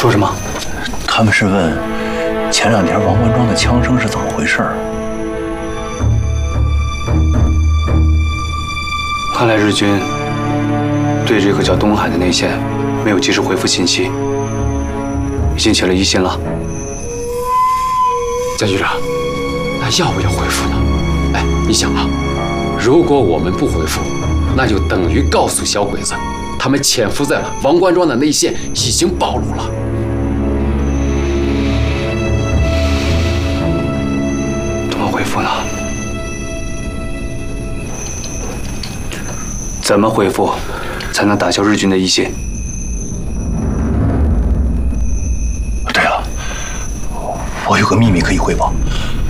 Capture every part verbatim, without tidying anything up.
说什么？ 他们是问前两天王关庄的枪声是怎么回事？ 看来日军对这个叫东海的内线没有及时回复信息，已经起了疑心了。 江局长，那要不要回复呢？哎，你想啊，如果我们不回复，那就等于告诉小鬼子，他们潜伏在了王关庄的内线已经暴露了。 怎么回复呢？怎么回复才能打消日军的疑心？ 对了，我有个秘密可以汇报。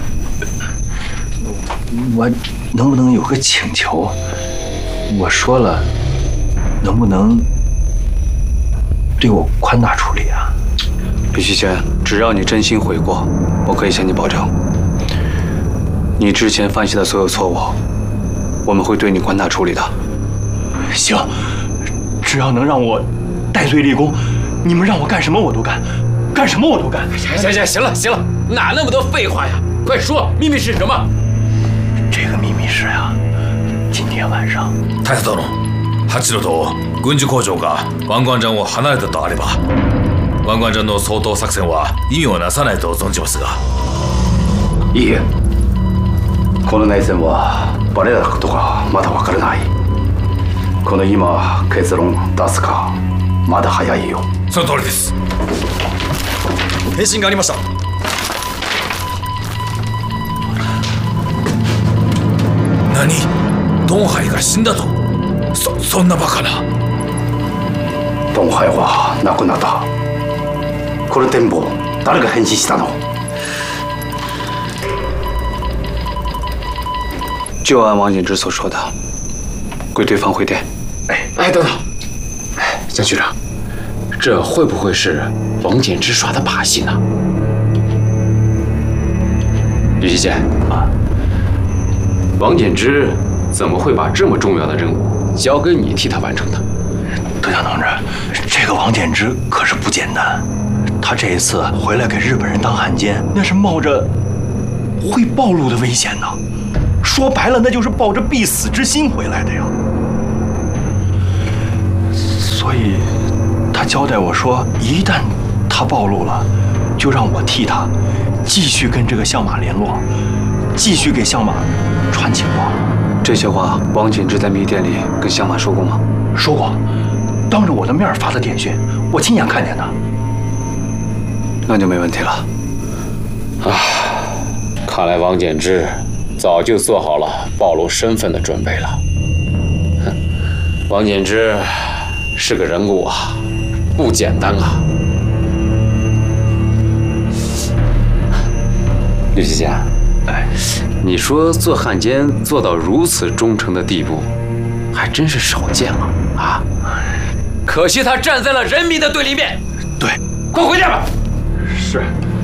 我能不能有个请求？我说了，能不能对我宽大处理啊？ 李希贤，只要你真心悔过，我可以向你保证，你之前犯下的所有错误，我们会对你宽大处理的。 行，只要能让我戴罪立功，你们让我干什么我都干，干什么我都干。 行行行，行了行了，哪那么多废话呀？快说，秘密是什么？ 这个秘密是啊，今天晚上。 大佐殿、八路と軍需工場が湾岸山を離れたとあれば、湾岸山の掃討作戦は意味をなさないと存じますが。 いいえ、この内戦はバレたことがまだ分からない。この今結論出すかまだ早いよ。 その通りです。返信がありました。何？ドンハイが死んだと？そそんなバカな。 ドンハイは亡くなった。この電報誰が返信したの？就按王景之所说的，归对方回电。 哎哎，等等，哎，江局长，这会不会是王简之耍的把戏呢？吕希贤啊，王简之怎么会把这么重要的任务交给你替他完成的？ 德强同志，这个王简之可是不简单，他这一次回来给日本人当汉奸，那是冒着会暴露的危险呢。说白了，那就是抱着必死之心回来的呀。所以，他交代我说，一旦他暴露了，就让我替他继续跟这个相马联络，继续给相马传情报。 这些话，王景之在密电里跟相马说过吗？ 说过，当着我的面发的电讯，我亲眼看见的。 那就没问题了。 啊，看来王简之早就做好了暴露身份的准备了。哼，王简之是个人物啊，不简单啊。吕希贤，哎，你说做汉奸做到如此忠诚的地步，还真是少见了啊！可惜他站在了人民的对立面。 对， 快回电吧。 是。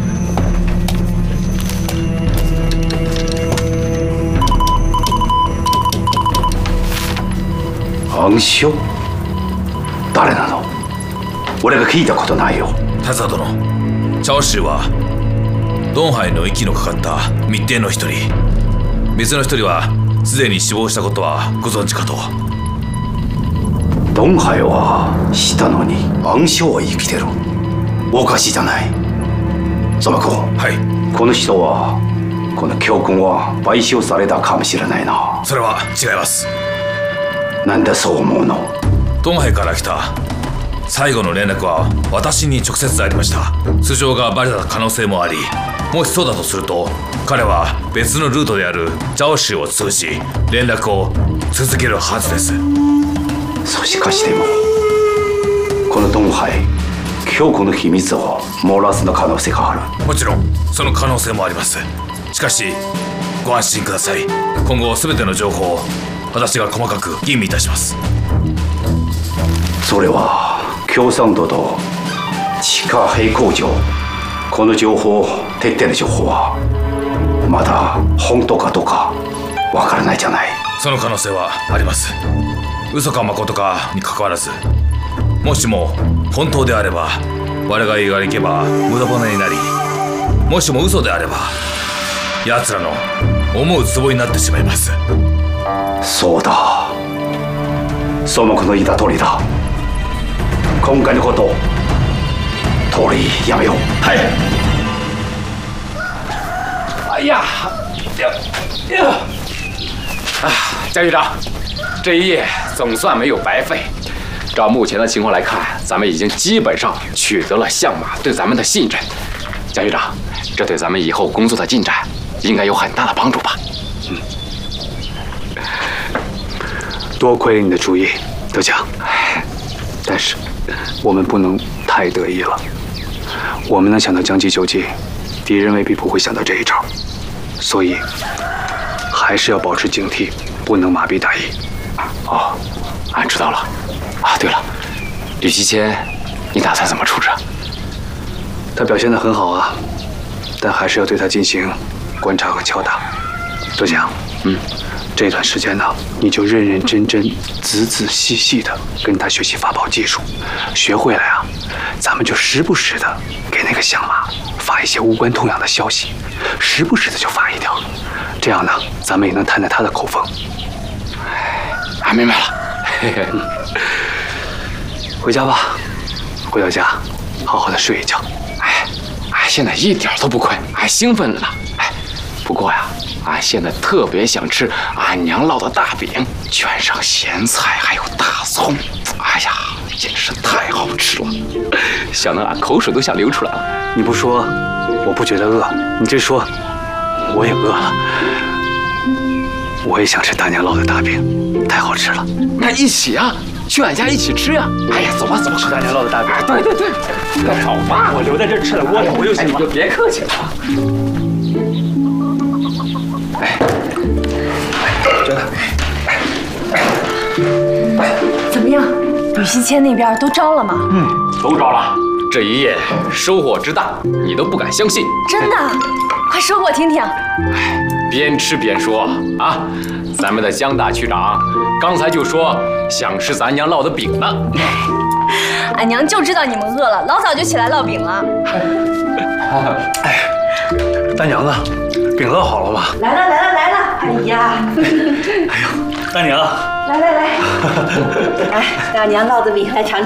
暗証？誰なの？俺が聞いたことないよ。 田沢殿、チャオシーはドンハイの息のかかった密偵の一人。別の一人はすでに死亡したことはご存知かと。 ドンハイは死したのに暗証は生きてる。おかしいじゃない。相馬君。 はい。 この人はこの教訓は買収されたかもしれないな。 それは違います。 なんでそう思うの？ ドンハイから来た最後の連絡は私に直接ありました。素性がバレた可能性もあり、もしそうだとすると彼は別のルートであるジャオシーを通じ連絡を続けるはずです。 そうしかしてもこのドンハイ、強固の秘密を漏らすの可能性がある。 もちろんその可能性もあります。しかしご安心ください。今後全ての情報を私が細かく吟味いたします。 それは共産党と地下兵工場、この情報、徹底の情報はまだ本当かどうかわからないじゃない。 その可能性はあります。嘘か誠かにかかわらず、もしも本当であれば我が言うが行けば無駄骨になり、もしも嘘であれば奴らの思う壺になってしまいます。 そうだ、その子の言った通りだ。今回のこと通りやめよう。 はい。哎呀，呀呀！啊，江局长，这一夜总算没有白费。照目前的情况来看，咱们已经基本上取得了相马对咱们的信任。江局长，这对咱们以后工作的进展应该有很大的帮助吧？ 嗯，多亏了你的主意，德强。但是我们不能太得意了。我们能想到将计就计，敌人未必不会想到这一招，所以还是要保持警惕，不能麻痹大意。 哦，俺知道了。啊，对了，吕西谦，你打算怎么处置？ 他表现得很好啊，但还是要对他进行观察和敲打。德强，嗯，这段时间呢，你就认认真真、仔仔细细的跟他学习法宝技术，学会了呀，咱们就时不时的给那个相马发一些无关痛痒的消息，时不时的就发一条，这样呢，咱们也能探探他的口风。 俺明白了。嘿嘿。 回家吧，回到家，好好的睡一觉。 哎，俺现在一点都不困，俺兴奋了呢。哎，不过呀，俺现在特别想吃俺娘烙的大饼，卷上咸菜还有大葱，哎呀，简直太好吃了，想得俺口水都想流出来了。 你不说，我不觉得饿；你这说，我也饿了。我也想吃大娘烙的大饼，太好吃了。 那一起啊！去俺家一起吃呀！哎呀，走吧走吧， 吃大娘烙的大饼。 对对对，那好吧， 我留在这儿吃了窝头就行了。 你就别客气了。哎， 真的。 怎么样？吕西谦那边都招了吗？ 嗯，都招了。这一夜收获之大，你都不敢相信。 真的？快说给我听听。 哎，边吃边说啊！咱们的江大区长刚才就说想吃咱娘烙的饼呢。 俺娘就知道你们饿了，老早就起来烙饼了。 哎，大娘子，饼烙好了吗？ 来了来了来了！哎呀， 哎呦，大娘， 来来来，来，大娘烙的饼来尝尝。